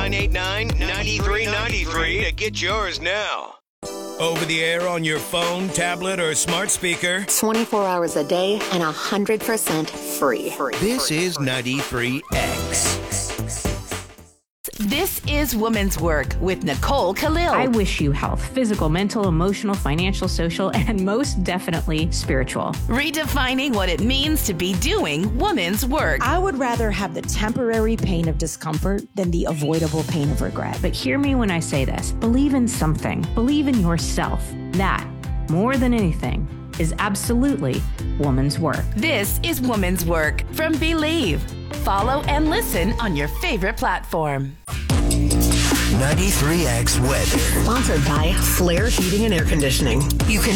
989-9393 to get yours now. Over the air on your phone, tablet, or smart speaker. 24 hours a day and 100% free. This is 93X. This is Woman's Work with Nicole Khalil. I wish you health, physical, mental, emotional, financial, social, and most definitely spiritual. Redefining what it means to be doing woman's work. I would rather have the temporary pain of discomfort than the avoidable pain of regret. But hear me when I say this. Believe in something. Believe in yourself. That, more than anything, is absolutely woman's work. This is Woman's Work from Believe. Follow and listen on your favorite platform. 93X weather. Sponsored by Flair Heating and Air Conditioning. You can